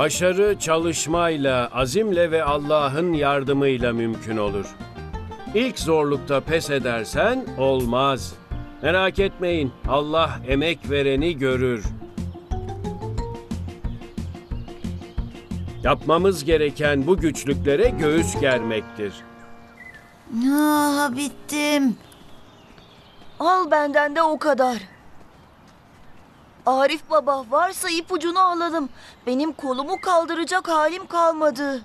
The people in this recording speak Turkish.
Başarı çalışmayla, azimle ve Allah'ın yardımıyla mümkün olur. İlk zorlukta pes edersen olmaz. Merak etmeyin, Allah emek vereni görür. Yapmamız gereken bu güçlüklere göğüs germektir. Bittim. Al benden de o kadar. Arif baba, varsa ipucunu alalım. Benim kolumu kaldıracak halim kalmadı.